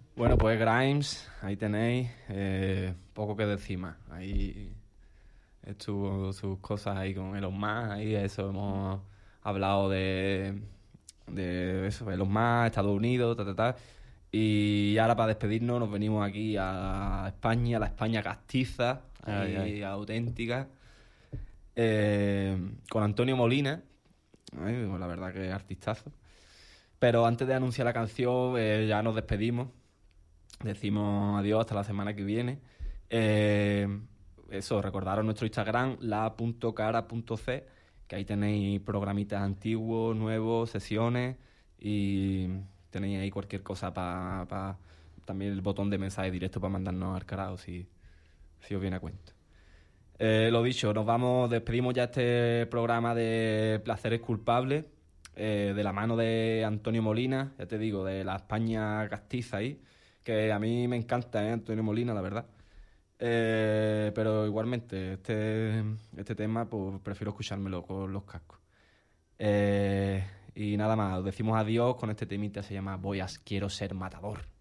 Bueno, pues Grimes, ahí tenéis, poco que decir más. Ahí estuvo sus cosas ahí con Elon Musk, ahí eso hemos hablado de eso, Elon Musk, Estados Unidos, Y ahora para despedirnos nos venimos aquí a España, la España castiza, ahí, auténtica, con Antonio Molina, la verdad que es artistazo. Pero antes de anunciar la canción, ya nos despedimos. Decimos adiós hasta la semana que viene. Eso, recordaros nuestro Instagram, la.cara.c, que ahí tenéis programitas antiguos, nuevos, sesiones y tenéis ahí cualquier cosa para también el botón de mensaje directo para mandarnos al carajo si os viene a cuento. Lo dicho, despedimos ya este programa de Placeres Culpables, de la mano de Antonio Molina, ya te digo, de la España castiza ahí, que a mí me encanta, Antonio Molina, la verdad. Pero igualmente, este tema, pues prefiero escuchármelo con los cascos. Y nada más, os decimos adiós con este temita, se llama Quiero ser matador.